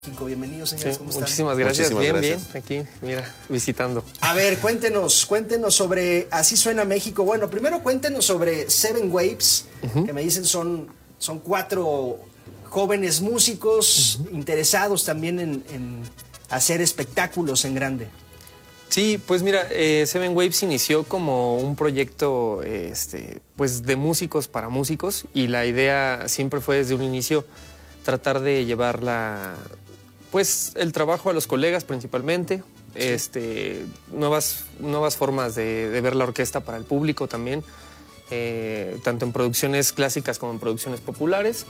Bienvenidos, señores, ¿cómo están? Muchísimas gracias, Muchísimas bien, gracias. bien, aquí, mira, visitando. A ver, cuéntenos sobre Así Suena México. Bueno, primero cuéntenos sobre Seven Waves, que me dicen son 4 jóvenes músicos interesados también en hacer espectáculos en grande. Sí, pues mira, Seven Waves inició como un proyecto pues de músicos para músicos, y la idea siempre fue desde un inicio tratar de llevar pues el trabajo a los colegas principalmente, nuevas formas de ver la orquesta para el público también, tanto en producciones clásicas como en producciones populares.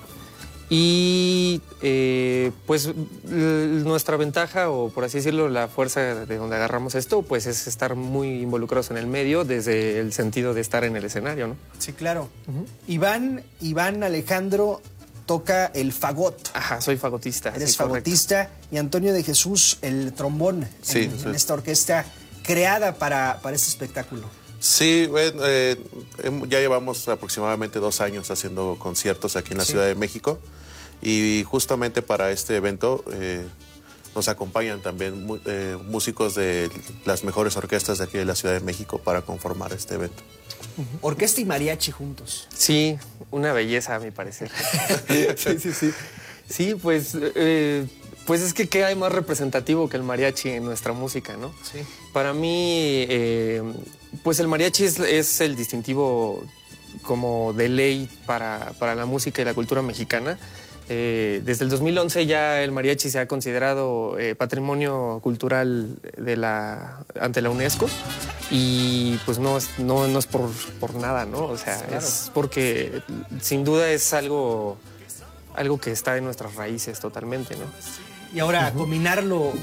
Y pues nuestra ventaja, o por así decirlo, la fuerza de donde agarramos esto, pues es estar muy involucrados en el medio desde el sentido de estar en el escenario, ¿no? Sí, claro. Iván Alejandro toca el fagot. Ajá, soy fagotista. Eres sí, fagotista. Y Antonio de Jesús, el trombón, Sí, en esta orquesta creada para este espectáculo. Sí, bueno, ya llevamos aproximadamente 2 años haciendo conciertos aquí en la Ciudad de México, y justamente para este evento nos acompañan también músicos de las mejores orquestas de aquí de la Ciudad de México para conformar este evento. Orquesta y mariachi juntos. Sí, una belleza a mi parecer. Sí. Sí, pues es que ¿qué hay más representativo que el mariachi en nuestra música, no? Sí. Para mí, pues el mariachi es el distintivo como de ley para la música y la cultura mexicana. Desde el 2011 ya el mariachi se ha considerado patrimonio cultural ante la UNESCO, y pues no es por nada, ¿no? O sea, claro, es porque sin duda es algo que está en nuestras raíces totalmente, ¿no? Y ahora combinarlo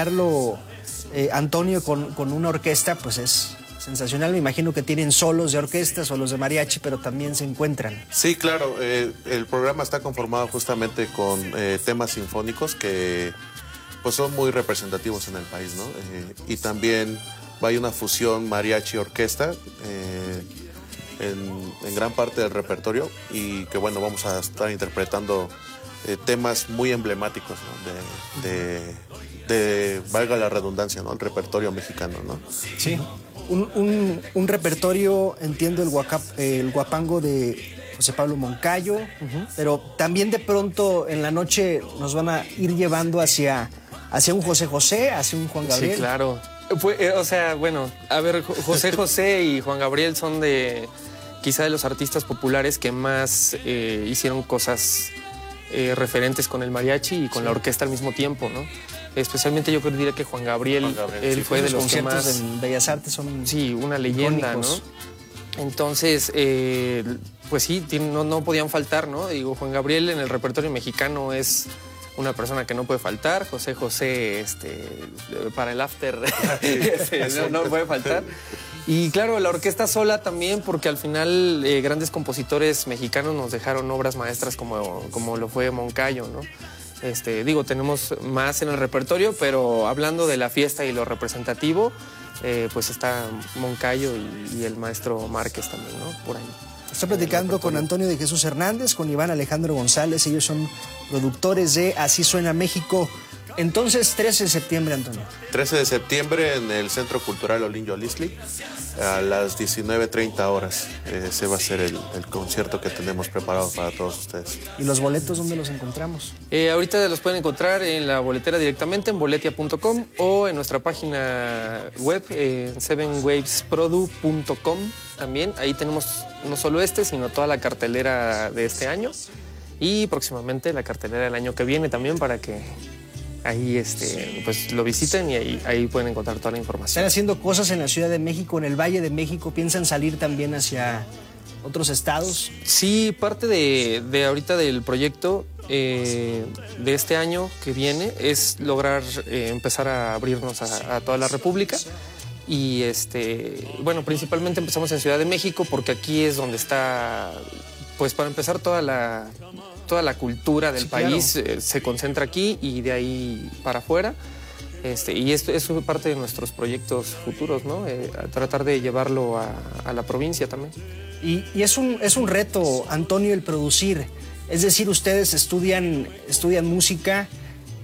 Antonio, con una orquesta, pues es sensacional. Me imagino que tienen solos de orquesta, solos de mariachi, pero también se encuentran. Sí, claro, el programa está conformado justamente con temas sinfónicos que pues son muy representativos en el país, ¿no? Y también hay una fusión mariachi-orquesta en gran parte del repertorio, y que bueno, vamos a estar interpretando temas muy emblemáticos, ¿no? de valga la redundancia, ¿no? El repertorio mexicano, ¿no? Sí. Un repertorio, entiendo, el guapango de José Pablo Moncayo, pero también de pronto en la noche nos van a ir llevando hacia un José José, hacia un Juan Gabriel. Sí, claro. O sea, bueno, a ver, José José y Juan Gabriel son quizá de los artistas populares que más hicieron cosas referentes con el mariachi y con la orquesta al mismo tiempo, ¿no? Especialmente yo diría que Juan Gabriel él sí, fue de los que conciertos más... en Bellas Artes son una leyenda, icónicos, ¿no? Entonces, pues sí, no podían faltar, ¿no? Digo, Juan Gabriel en el repertorio mexicano es una persona que no puede faltar. José José, para el after, no puede faltar. Y claro, la orquesta sola también, porque al final grandes compositores mexicanos nos dejaron obras maestras como lo fue Moncayo, ¿no? Tenemos más en el repertorio, pero hablando de la fiesta y lo representativo, pues está Moncayo y el maestro Márquez también, ¿no? Por ahí. Estoy platicando con Antonio de Jesús Hernández, con Iván Alejandro González. Ellos son productores de Así Suena México. Entonces, 13 de septiembre, Antonio. 13 de septiembre en el Centro Cultural Olinjo Lisli, a las 19:30 horas. Ese va a ser el concierto que tenemos preparado para todos ustedes. ¿Y los boletos dónde los encontramos? Ahorita los pueden encontrar en la boletera directamente, en boletia.com, o en nuestra página web, sevenwavesprodu.com también. Ahí tenemos no solo sino toda la cartelera de este año, y próximamente la cartelera del año que viene también, para que ahí pues lo visiten, y ahí pueden encontrar toda la información. Están haciendo cosas en la Ciudad de México, en el Valle de México. ¿Piensan salir también hacia otros estados? Sí, parte de ahorita del proyecto de este año que viene es lograr empezar a abrirnos a toda la República. Y bueno, principalmente empezamos en Ciudad de México, porque aquí es donde está, pues para empezar, toda la cultura del país, claro. Se concentra aquí, y de ahí para afuera. Y esto es parte de nuestros proyectos futuros, ¿no? Tratar de llevarlo a la provincia también. Y es un reto, Antonio, el producir. Es decir, ustedes estudian música